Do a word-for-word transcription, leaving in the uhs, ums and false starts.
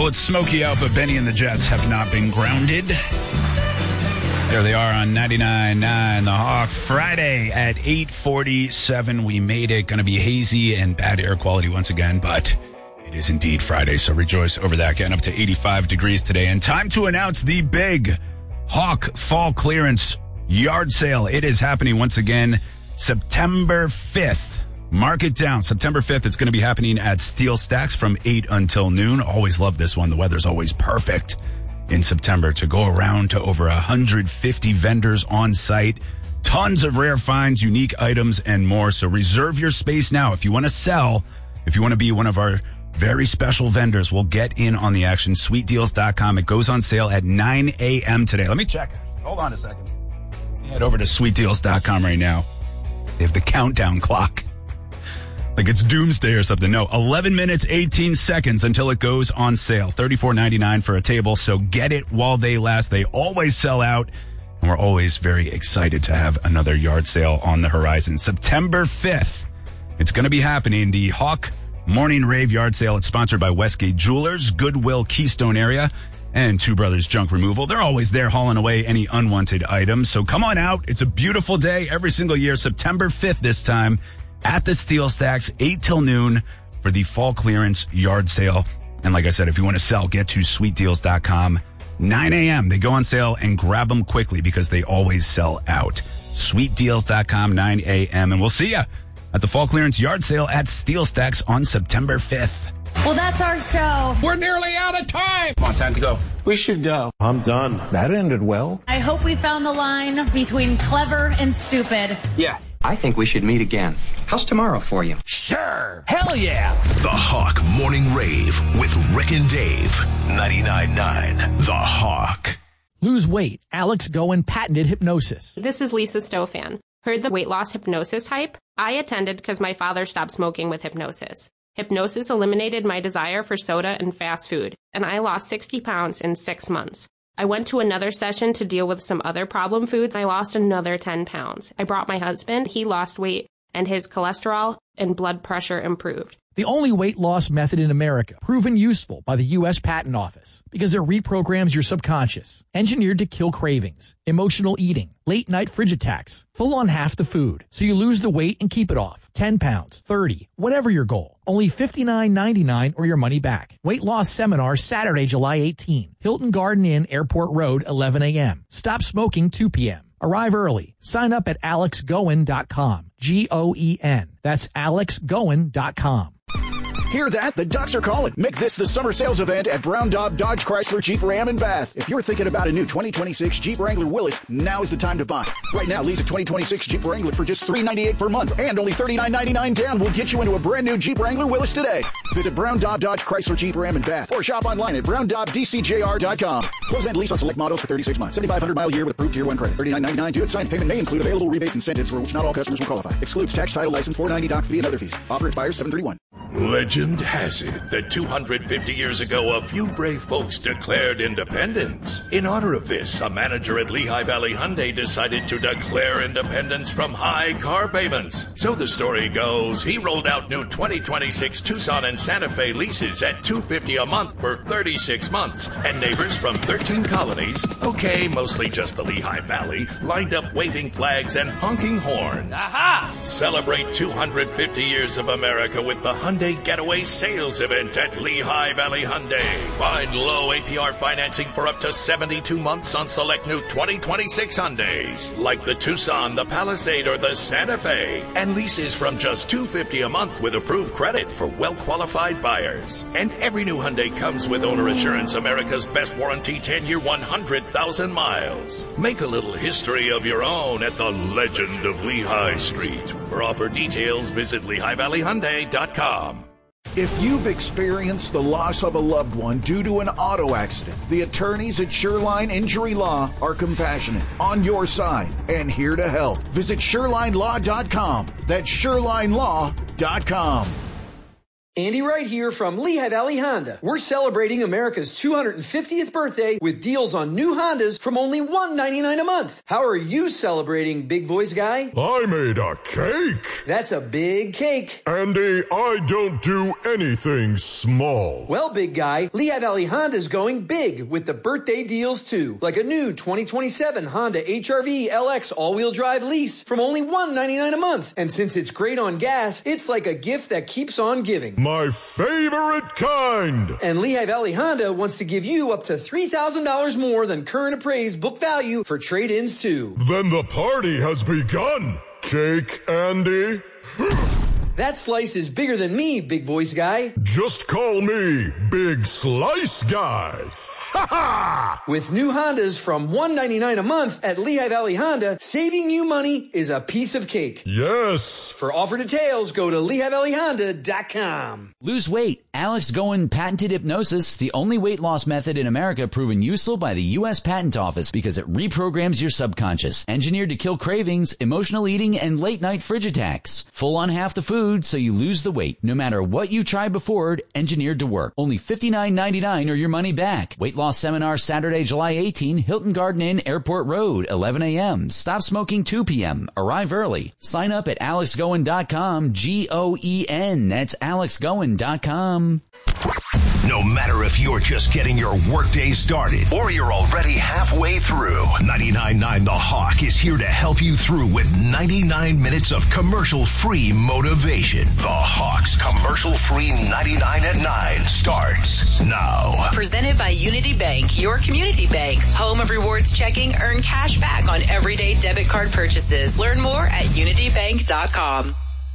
Well, it's smoky out, but Benny and the Jets have not been grounded. There they are on ninety-nine point nine The Hawk. Friday at eight forty-seven. We made it. Going to be hazy and bad air quality once again, but it is indeed Friday, so rejoice over that. Getting up to eighty-five degrees today. And time to announce the big Hawk Fall Clearance Yard Sale. It is happening once again September fifth. Mark it down. September fifth, it's going to be happening at Steel Stacks from eight until noon. Always love this one. The weather's always perfect in September to go around to over one hundred fifty vendors on site. Tons of rare finds, unique items, and more. So reserve your space now. If you want to sell, if you want to be one of our very special vendors, we'll get in on the action. sweet deals dot com. It goes on sale at nine a.m. today. Let me check. Hold on a second. Head over to sweet deals dot com right now. They have the countdown clock. Like it's doomsday or something. No, eleven minutes, eighteen seconds until it goes on sale. thirty-four ninety-nine for a table, so get it while they last. They always sell out, and we're always very excited to have another yard sale on the horizon. September fifth, it's going to be happening. The Hawk Morning Rave Yard Sale. It's sponsored by Westgate Jewelers, Goodwill Keystone Area, and Two Brothers Junk Removal. They're always there hauling away any unwanted items. So come on out. It's a beautiful day every single year. September fifth this time. At the Steel Stacks, eight till noon for the fall clearance yard sale. And like I said, if you want to sell, get to sweet deals dot com. nine a.m. They go on sale and grab them quickly because they always sell out. sweet deals dot com, nine a.m. And we'll see you at the fall clearance yard sale at Steel Stacks on September fifth. Well, that's our show. We're nearly out of time. Come on, time to go. We should go. I'm done. That ended well. I hope we found the line between clever and stupid. Yeah. I think we should meet again. How's tomorrow for you? Sure. Hell yeah. The Hawk Morning Rave with Rick and Dave. ninety-nine point nine The Hawk. Lose weight. Alex Goen patented hypnosis. This is Lisa Stofan. Heard the weight loss hypnosis hype? I attended because my father stopped smoking with hypnosis. Hypnosis eliminated my desire for soda and fast food, and I lost sixty pounds in six months. I went to another session to deal with some other problem foods. I lost another ten pounds. I brought my husband. He lost weight, and his cholesterol and blood pressure improved. The only weight loss method in America, proven useful by the U S Patent Office, because it reprograms your subconscious, engineered to kill cravings, emotional eating, late night fridge attacks, full on half the food, so you lose the weight and keep it off. ten pounds, thirty, whatever your goal. Only fifty-nine ninety-nine or your money back. Weight loss seminar Saturday, July eighteenth. Hilton Garden Inn, Airport Road, eleven a.m. Stop smoking, two p.m. Arrive early. Sign up at alex goen dot com. G O E N. That's alex goen dot com. Hear that? The Ducks are calling. Make this the summer sales event at Brown Daub Dodge Chrysler Jeep Ram in Bath. If you're thinking about a new twenty twenty-six Jeep Wrangler Willys, now is the time to buy. Right now, lease a twenty twenty-six Jeep Wrangler for just three hundred ninety-eight dollars per month, and only thirty-nine ninety-nine down will get you into a brand new Jeep Wrangler Willys today. Visit Brown Daub Dodge Chrysler Jeep Ram in Bath, or shop online at brown daub d c j r dot com. Close end lease on select models for thirty-six months, seventy-five hundred mile year with approved Tier one credit. thirty-nine ninety-nine due at signed payment may include available rebates and incentives for which not all customers will qualify. Excludes tax, title, license, four ninety doc fee, and other fees. Offer expires seven thirty-one. Legend has it that two hundred fifty years ago, a few brave folks declared independence. In honor of this, a manager at Lehigh Valley Hyundai decided to declare independence from high car payments. So the story goes, he rolled out new twenty twenty-six Tucson and Santa Fe leases at two hundred fifty dollars a month for thirty-six months. And neighbors from thirteen colonies, okay, mostly just the Lehigh Valley, lined up waving flags and honking horns. Aha! Celebrate two hundred fifty years of America with the Hyundai Getaway Sales Event at Lehigh Valley Hyundai. Find low A P R financing for up to seventy-two months on select new twenty twenty-six Hyundais, like the Tucson, the Palisade, or the Santa Fe. And leases from just two hundred fifty dollars a month with approved credit for well-qualified buyers. And every new Hyundai comes with Owner Assurance, America's best warranty, ten-year, one hundred thousand miles. Make a little history of your own at the Legend of Lehigh Street. For offer details, visit lehigh valley hyundai dot com. If you've experienced the loss of a loved one due to an auto accident, the attorneys at Shoreline Injury Law are compassionate, on your side, and here to help. Visit shoreline law dot com. That's shoreline law dot com. Andy Wright here from Lehigh Valley Honda. We're celebrating America's two hundred fiftieth birthday with deals on new Hondas from only one hundred ninety-nine dollars a month. How are you celebrating, big voice guy? I made a cake. That's a big cake. Andy, I don't do anything small. Well, big guy, Lehigh Valley Honda's going big with the birthday deals too. Like a new twenty twenty-seven Honda H R V L X all-wheel drive lease from only one hundred ninety-nine dollars a month. And since it's great on gas, it's like a gift that keeps on giving. My favorite kind. And Lehigh Valley Honda wants to give you up to three thousand dollars more than current appraised book value for trade-ins too. Then the party has begun. Cake, Andy. That slice is bigger than me, big voice guy. Just call me Big Slice Guy. Ha ha! With new Hondas from one hundred ninety-nine dollars a month at Lehigh Valley Honda, saving you money is a piece of cake. Yes. For offer details, go to lehigh valley honda dot com. Lose weight. Alex Goen patented hypnosis, the only weight loss method in America proven useful by the U S Patent Office because it reprograms your subconscious. Engineered to kill cravings, emotional eating, and late-night fridge attacks. Full on half the food so you lose the weight. No matter what you tried before, engineered to work. Only fifty-nine ninety-nine or your money back. Weight loss seminar Saturday, July eighteenth, Hilton Garden Inn, Airport Road, eleven a.m. Stop smoking two p.m. Arrive early. Sign up at alex goen dot com, G O E N. That's alex goen dot com. No matter if you're just getting your workday started or you're already halfway through, ninety-nine point nine The Hawk is here to help you through with ninety-nine minutes of commercial-free motivation. The Hawk's commercial-free ninety-nine at nine starts now. Presented by Unity Bank, your community bank. Home of rewards checking. Earn cash back on everyday debit card purchases. Learn more at unity bank dot com.